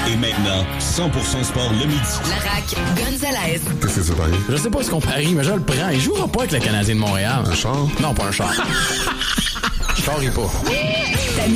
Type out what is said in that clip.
Et maintenant, 100% sport le midi. La RAQ, Gonzalez. Qu'est-ce que c'est pareil? Je sais pas ce qu'on parie, mais je le prends. Il jouera pas avec le Canadien de Montréal. Un char? Non, pas un char. Je charrie pas.